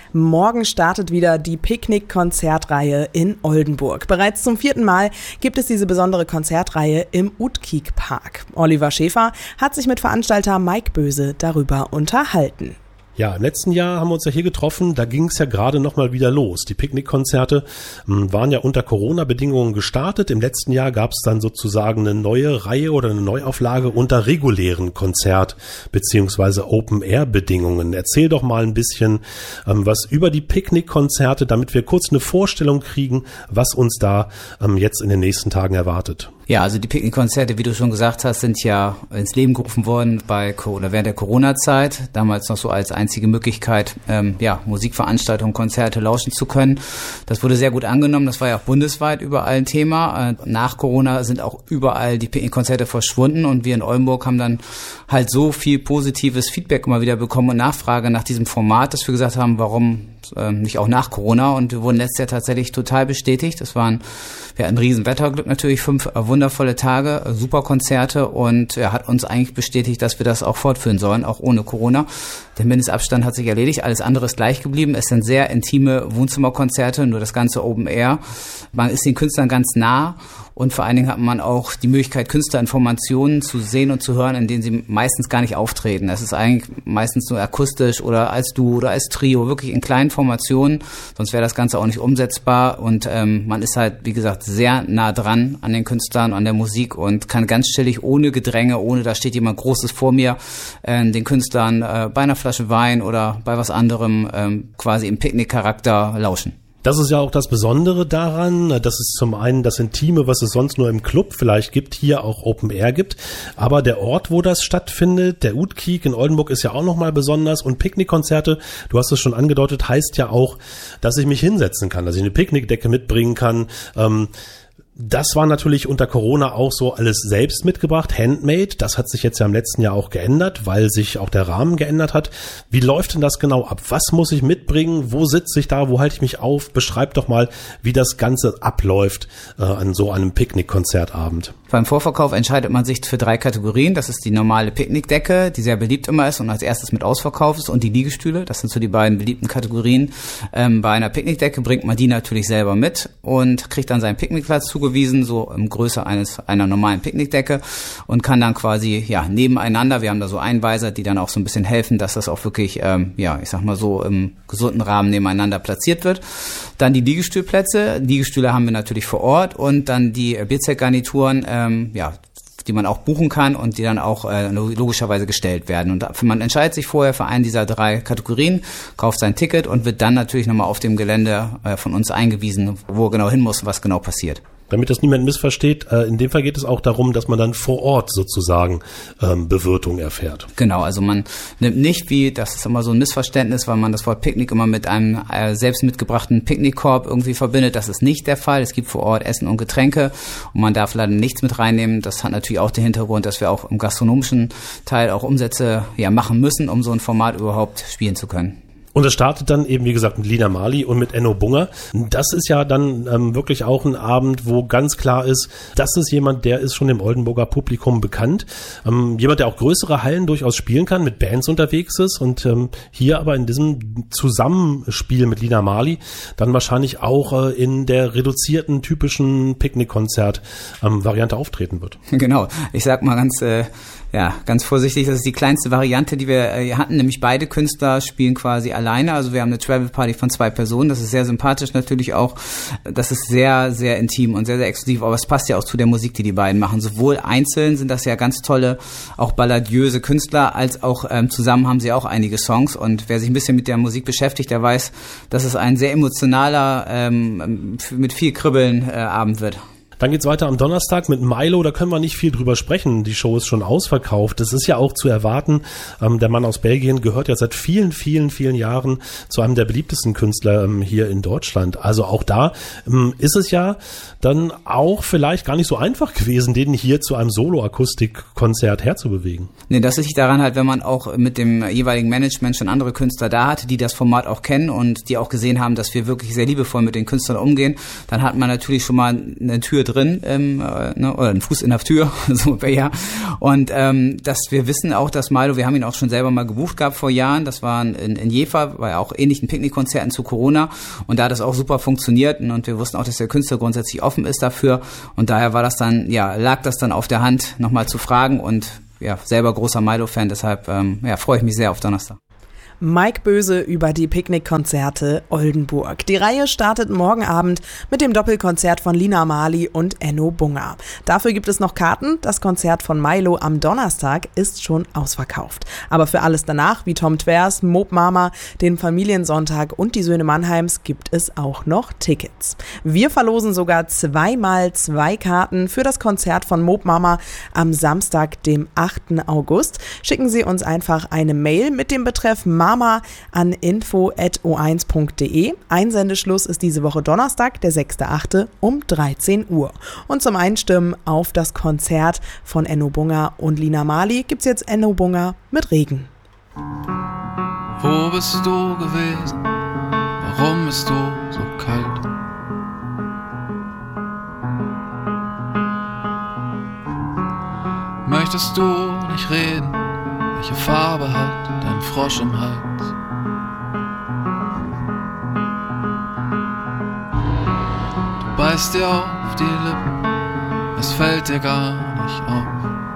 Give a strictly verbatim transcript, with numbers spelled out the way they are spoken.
Morgen startet wieder die Picknick-Konzertreihe in Oldenburg. Bereits zum vierten Mal gibt es diese besondere Konzertreihe im Utkik-Park. Oliver Schäfer hat sich mit Veranstalter Mike Böse darüber unterhalten. Ja, im letzten Jahr haben wir uns ja hier getroffen, da ging es ja gerade nochmal wieder los. Die Picknickkonzerte m, waren ja unter Corona-Bedingungen gestartet. Im letzten Jahr gab es dann sozusagen eine neue Reihe oder eine Neuauflage unter regulären Konzert- bzw. Open-Air-Bedingungen. Erzähl doch mal ein bisschen ähm, was über die Picknickkonzerte, damit wir kurz eine Vorstellung kriegen, was uns da ähm, jetzt in den nächsten Tagen erwartet. Ja, also die Picknickkonzerte, wie du schon gesagt hast, sind ja ins Leben gerufen worden bei oder während der Corona-Zeit. Damals noch so als einzige Möglichkeit, ähm, ja, Musikveranstaltungen, Konzerte lauschen zu können. Das wurde sehr gut angenommen. Das war ja auch bundesweit überall ein Thema. Äh, nach Corona sind auch überall die Picknickkonzerte verschwunden und wir in Oldenburg haben dann halt so viel positives Feedback immer wieder bekommen und Nachfrage nach diesem Format, dass wir gesagt haben, warum ähm, nicht auch nach Corona? Und wir wurden letztes Jahr tatsächlich total bestätigt. Das waren, wir hatten riesen Wetterglück natürlich, fünf äh, wundervolle Tage, äh, super Konzerte und er hat uns eigentlich bestätigt, dass wir das auch fortführen sollen, auch ohne Corona. Der Mindestabstand hat sich erledigt, alles andere ist gleich geblieben. Es sind sehr intime Wohnzimmerkonzerte, nur das ganze Open Air. Man ist den Künstlern ganz nah und vor allen Dingen hat man auch die Möglichkeit, Künstlerinformationen zu sehen und zu hören, in denen sie meistens gar nicht auftreten. Es ist eigentlich meistens nur akustisch oder als Duo oder als Trio, wirklich in kleinen Formationen, sonst wäre das Ganze auch nicht umsetzbar und ähm, man ist halt, wie gesagt, sehr nah dran an den Künstlern, an der Musik und kann ganz chillig, ohne Gedränge, ohne da steht jemand Großes vor mir, äh, den Künstlern äh, bei einer Flasche Wein oder bei was anderem ähm, quasi im Picknick-Charakter lauschen. Das ist ja auch das Besondere daran, dass es zum einen das Intime, was es sonst nur im Club vielleicht gibt, hier auch Open Air gibt. Aber der Ort, wo das stattfindet, der Utkik in Oldenburg, ist ja auch nochmal besonders. Und Picknickkonzerte, du hast es schon angedeutet, heißt ja auch, dass ich mich hinsetzen kann, dass ich eine Picknickdecke mitbringen kann. Ähm, Das war natürlich unter Corona auch so alles selbst mitgebracht, handmade. Das hat sich jetzt ja im letzten Jahr auch geändert, weil sich auch der Rahmen geändert hat. Wie läuft denn das genau ab? Was muss ich mitbringen? Wo sitze ich da? Wo halte ich mich auf? Beschreib doch mal, wie das Ganze abläuft äh, an so einem Picknick-Konzertabend. Beim Vorverkauf entscheidet man sich für drei Kategorien. Das ist die normale Picknickdecke, die sehr beliebt immer ist und als erstes mit Ausverkauf ist, und die Liegestühle. Das sind so die beiden beliebten Kategorien. Ähm, bei einer Picknickdecke bringt man die natürlich selber mit und kriegt dann seinen Picknickplatz zugewiesen, so im Größe eines einer normalen Picknickdecke, und kann dann quasi ja nebeneinander, wir haben da so Einweiser, die dann auch so ein bisschen helfen, dass das auch wirklich, ähm, ja, ich sag mal so im gesunden Rahmen nebeneinander platziert wird. Dann die Liegestühlplätze. Liegestühle haben wir natürlich vor Ort und dann die Bierzeltgarnituren, ähm, ja, die man auch buchen kann und die dann auch äh, logischerweise gestellt werden. Und man entscheidet sich vorher für einen dieser drei Kategorien, kauft sein Ticket und wird dann natürlich nochmal auf dem Gelände äh, von uns eingewiesen, wo er genau hin muss und was genau passiert. Damit das niemand missversteht, äh, in dem Fall geht es auch darum, dass man dann vor Ort sozusagen ähm, Bewirtung erfährt. Genau, also man nimmt nicht, wie, das ist immer so ein Missverständnis, weil man das Wort Picknick immer mit einem äh, selbst mitgebrachten Picknickkorb irgendwie verbindet. Das ist nicht der Fall. Es gibt vor Ort Essen und Getränke und man darf leider nichts mit reinnehmen. Das hat natürlich auch den Hintergrund, dass wir auch im gastronomischen Teil auch Umsätze ja machen müssen, um so ein Format überhaupt spielen zu können. Und es startet dann eben, wie gesagt, mit Lina Marley und mit Enno Bunger. Das ist ja dann ähm, wirklich auch ein Abend, wo ganz klar ist, das ist jemand, der ist schon dem Oldenburger Publikum bekannt. Ähm, jemand, der auch größere Hallen durchaus spielen kann, mit Bands unterwegs ist und ähm, hier aber in diesem Zusammenspiel mit Lina Marley dann wahrscheinlich auch äh, in der reduzierten, typischen Picknickkonzert-Variante ähm, auftreten wird. Genau, ich sag mal ganz... Äh Ja, ganz vorsichtig, das ist die kleinste Variante, die wir äh, hatten, nämlich beide Künstler spielen quasi alleine, also wir haben eine Travel Party von zwei Personen, das ist sehr sympathisch natürlich auch, das ist sehr, sehr intim und sehr, sehr exklusiv, aber es passt ja auch zu der Musik, die die beiden machen, sowohl einzeln sind das ja ganz tolle, auch balladiöse Künstler, als auch ähm, zusammen haben sie auch einige Songs, und wer sich ein bisschen mit der Musik beschäftigt, der weiß, dass es ein sehr emotionaler, ähm, mit viel Kribbeln äh, Abend wird. Dann geht's weiter am Donnerstag mit Milo, da können wir nicht viel drüber sprechen, die Show ist schon ausverkauft, das ist ja auch zu erwarten, ähm, der Mann aus Belgien gehört ja seit vielen, vielen, vielen Jahren zu einem der beliebtesten Künstler ähm, hier in Deutschland, also auch da ähm, ist es ja dann auch vielleicht gar nicht so einfach gewesen, den hier zu einem Solo-Akustik-Konzert herzubewegen. Nee, das liegt daran halt, wenn man auch mit dem jeweiligen Management schon andere Künstler da hatte, die das Format auch kennen und die auch gesehen haben, dass wir wirklich sehr liebevoll mit den Künstlern umgehen, dann hat man natürlich schon mal eine Tür drin, ähm, äh, ne, oder einen Fuß in der Tür, so ja. Und ähm, dass wir wissen auch, dass Milo, wir haben ihn auch schon selber mal gebucht gehabt vor Jahren, das war in, in Jever, bei auch ähnlichen Picknickkonzerten zu Corona, und da hat das auch super funktioniert, und wir wussten auch, dass der Künstler grundsätzlich offen ist dafür, und daher war das dann, ja, lag das dann auf der Hand, nochmal zu fragen, und ja, selber großer Milo-Fan, deshalb ähm, ja, freue ich mich sehr auf Donnerstag. Mike Böse über die Picknickkonzerte Oldenburg. Die Reihe startet morgen Abend mit dem Doppelkonzert von Lina Marley und Enno Bunga. Dafür gibt es noch Karten. Das Konzert von Milo am Donnerstag ist schon ausverkauft. Aber für alles danach, wie Tom Twers, Moop Mama, den Familiensonntag und die Söhne Mannheims, gibt es auch noch Tickets. Wir verlosen sogar zweimal zwei Karten für das Konzert von Moop Mama am Samstag, dem achten August. Schicken Sie uns einfach eine Mail mit dem Betreff Mama an info at o eins punkt de. Einsendeschluss ist diese Woche Donnerstag, der sechster achte um dreizehn Uhr. Und zum Einstimmen auf das Konzert von Enno Bunga und Lina Marley gibt's jetzt Enno Bunga mit Regen. Wo bist du gewesen? Warum bist du so kalt? Möchtest du nicht reden? Welche Farbe hat dein Frosch im Hals? Du beißt dir auf die Lippen, es fällt dir gar nicht auf.